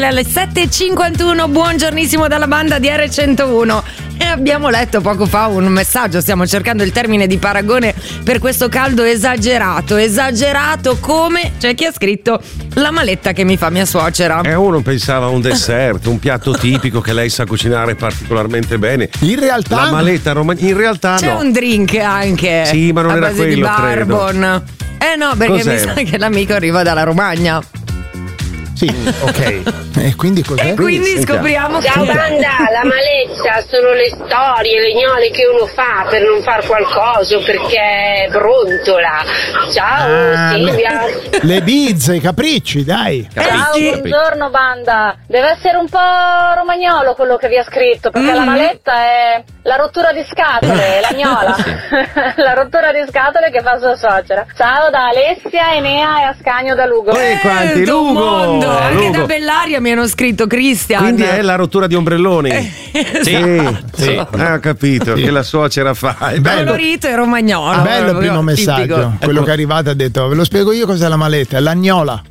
Alle 7.51, buongiornissimo dalla banda di R101. E abbiamo letto poco fa un messaggio, stiamo cercando il termine di paragone per questo caldo esagerato. Esagerato come? C'è chi ha scritto la maletta che mi fa mia suocera. E uno pensava a un dessert, un piatto tipico che lei sa cucinare particolarmente bene. In realtà la maletta in realtà c'è un drink anche. Sì, ma non a era base quello, di barbon. credo. No, perché Cos'era? mi sa che l'amico arriva dalla Romagna. Sì, ok. E quindi cos'è? E quindi scopriamo che Ciao banda, la maletta sono le storie, le gnole che uno fa per non far qualcosa o perché brontola. Ciao Silvia. Le bizze, i capricci, dai. Ciao, buongiorno banda. Deve essere un po' romagnolo quello che vi ha scritto, perché la maletta è la rottura di scatole, la gnola. La rottura di scatole che fa sua suocera. Ciao da Alessia, Enea e Ascanio da Lugo. Quanti Lugo! Lugo! Anche Lugo. da Bellaria mi hanno scritto Cristian. Quindi è la rottura di ombrelloni. Sì. Ho capito che la suocera fa. È bello. Colorito e romagnolo. Bello il primo Tipico. messaggio. Quello che è arrivato ha detto: ve lo spiego io cos'è la maletta, è l'agnola.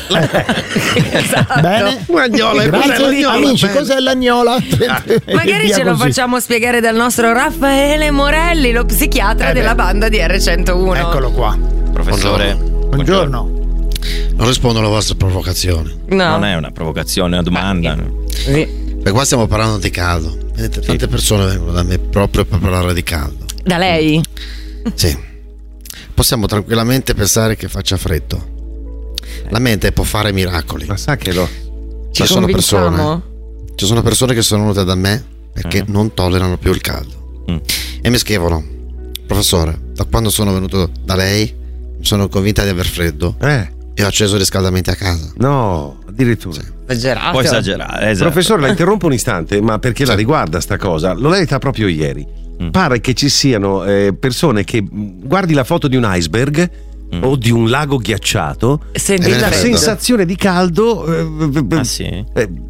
Esatto. Bene? L'agnola, Grazie cos'è l'agnola? amici, Bene. cos'è l'agnola? Magari Via ce lo così. facciamo spiegare dal nostro Raffaele Morelli, lo psichiatra della banda di R101. Eccolo qua. Professore, Buongiorno. Non rispondo alla vostra provocazione. No. non è una provocazione, è una domanda. Sì. Perché qua stiamo parlando di caldo. Vedete, tante persone vengono da me proprio per parlare di caldo. Da lei? Sì. Possiamo tranquillamente pensare che faccia freddo. La mente può fare miracoli. Ma sa che lo. Ci sono convinciamo? Ci sono persone che sono venute da me perché non tollerano più il caldo. E mi scrivono: professore, da quando sono venuto da lei mi sono convinta di aver freddo e ho acceso i riscaldamenti a casa. No, addirittura. Esagerato. Può esagerare, esatto. Professore, la interrompo un istante, ma perché la riguarda sta cosa? L'ho letta proprio ieri. Pare che ci siano persone che guardi la foto di un iceberg o di un lago ghiacciato, Senti la il la freddo. sensazione di caldo Ah, sì?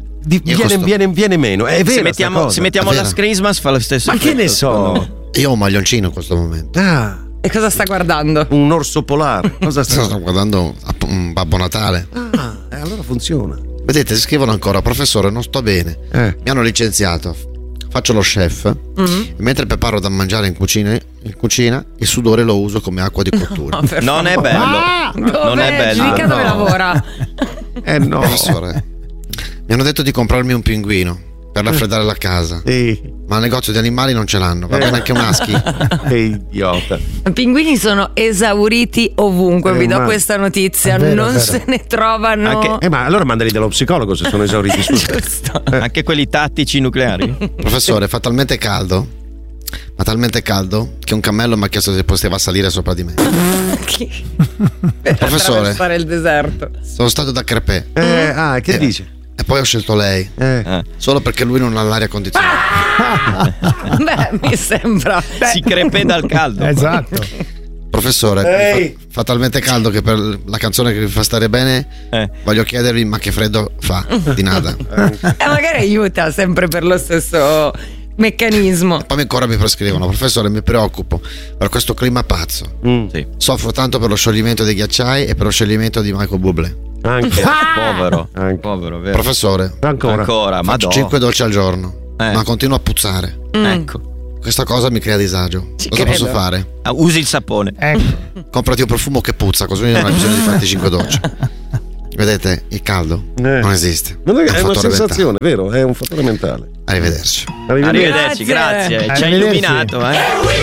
viene meno. È vero. Se mettiamo È la vero. Christmas fa lo stesso Ma che effetto, ne secondo me. so? Io ho un maglioncino in questo momento. E cosa sta guardando? Un orso polare. Cosa Sto guardando un Babbo Natale. allora funziona. Vedete, scrivono ancora: professore, non sto bene. Mi hanno licenziato. Faccio lo chef e mentre preparo da mangiare in cucina, il sudore lo uso come acqua di cottura. Non è bello. Non è bello. Giudica dove No. lavora. No. Professore, mi hanno detto di comprarmi un pinguino per raffreddare la casa, ma al negozio di animali non ce l'hanno. Va bene anche un husky? Che idiota. I pinguini sono esauriti ovunque, vi do ma- questa notizia, è vero, non è vero. se ne trovano. Ma allora mandali dallo psicologo se sono esauriti. Giusto. Anche quelli tattici nucleari. Professore, fa talmente caldo, ma talmente caldo che un cammello mi ha chiesto se poteva salire sopra di me. Per Professore. attraversare il deserto. Sono stato da Crepè Che dice? e poi ho scelto lei solo perché lui non ha l'aria condizionata. Beh, mi sembra. Si crepe dal caldo. Esatto. Professore, fa talmente caldo che per la canzone che vi fa stare bene voglio chiedervi: ma che freddo fa? Di nada. Magari aiuta sempre per lo stesso meccanismo. Poi ancora mi prescrivono: professore, mi preoccupo per questo clima pazzo. Sì. Soffro tanto per lo scioglimento dei ghiacciai e per lo scioglimento di Michael Bublé. Anche. Povero. Anche. Povero, vero? Professore, Ancora, ma faccio 5 dolci al giorno, ma continuo a puzzare. Ecco. Questa cosa mi crea disagio. Ci Cosa credo. posso fare? Usi il sapone. Ecco. Comprati un profumo che puzza, così non hai bisogno di farti 5 docce. Vedete, il caldo non esiste. Non è un una fattore sensazione, vero? È un fattore mentale. Arrivederci. Arrivederci, grazie. Ci ha Arrivederci. illuminato,